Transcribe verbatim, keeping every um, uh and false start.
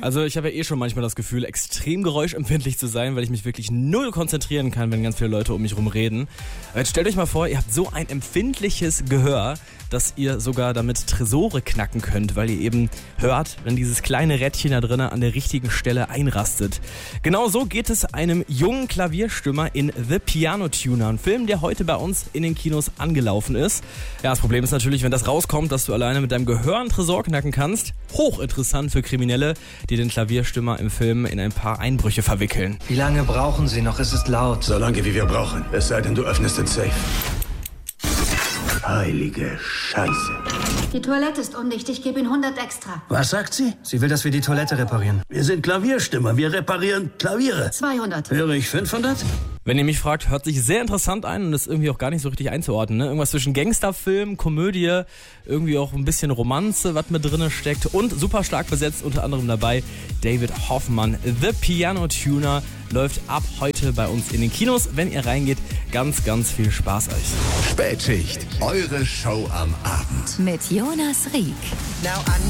Also ich habe ja eh schon manchmal das Gefühl, extrem geräuschempfindlich zu sein, weil ich mich wirklich null konzentrieren kann, wenn ganz viele Leute um mich rum reden. Aber jetzt stellt euch mal vor, ihr habt so ein empfindliches Gehör, dass ihr sogar damit Tresore knacken könnt, weil ihr eben hört, wenn dieses kleine Rädchen da drinnen an der richtigen Stelle einrastet. Genau so geht es einem jungen Klavierstimmer in The Piano Tuner, ein Film, der heute bei uns in den Kinos angelaufen ist. Ja, das Problem ist natürlich, wenn das rauskommt, dass du alleine mit deinem Gehör einen Tresor knacken kannst. Hochinteressant für Kriminelle, die den Klavierstimmer im Film in ein paar Einbrüche verwickeln. Wie lange brauchen Sie noch? Es ist laut. So lange, wie wir brauchen. Es sei denn, du öffnest den Safe. Heilige Scheiße. Die Toilette ist undicht. Ich gebe Ihnen hundert extra. Was sagt sie? Sie will, dass wir die Toilette reparieren. Wir sind Klavierstimmer. Wir reparieren Klaviere. zweihundert. Höre ich fünfhundert? Wenn ihr mich fragt, hört sich sehr interessant an und ist irgendwie auch gar nicht so richtig einzuordnen. Ne? Irgendwas zwischen Gangsterfilm, Komödie, irgendwie auch ein bisschen Romanze, was mit drin steckt. Und super stark besetzt, unter anderem dabei David Hoffmann. The Piano Tuner läuft ab heute bei uns in den Kinos. Wenn ihr reingeht, ganz, ganz viel Spaß euch. Spätschicht, eure Show am Abend. Mit Jonas Rieck. Now I